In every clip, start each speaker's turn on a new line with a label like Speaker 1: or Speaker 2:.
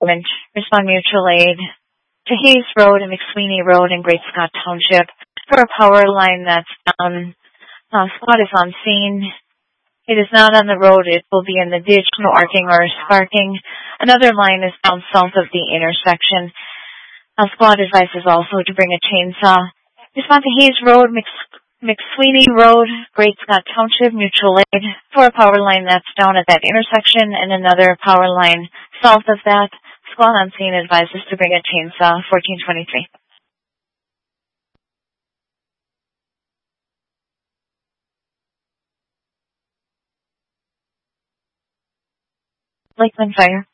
Speaker 1: Respond mutual aid to Hayes Road and McSweeney Road in Great Scott Township for a power line that's down. Squad is on scene. It is not on the road. It will be in the ditch, no arcing or sparking. Another line is down south of the intersection. Squad advises also to bring a chainsaw. Respond to Hayes Road, McSweeney Road, Great Scott Township, mutual aid for a power line that's down at that intersection and another power line south of that. Squad on scene advises to bring a chainsaw, 1423. Lakeland Fire.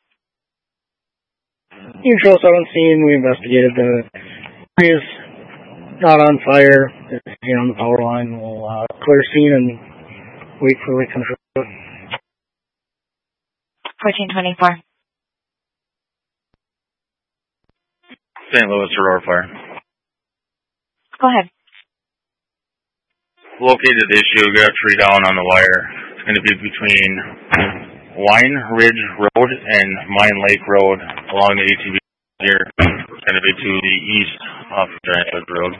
Speaker 2: Neutral 17, we investigated the tree is not on fire. It's on the power line. We'll clear scene and wait for Lakeland Road.
Speaker 1: 1424.
Speaker 3: St. Louis Aurora Fire.
Speaker 1: Go ahead.
Speaker 3: Located the issue, got a tree down on the wire. It's going to be between Wine Ridge Road and Mine Lake Road along the ATV here. It's going to be to the east off Giant Woods Road.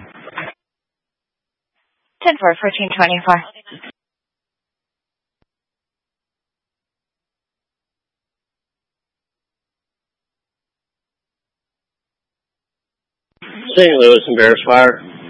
Speaker 1: 10-4, 1424.
Speaker 4: St. Louis Embarrassed Fire.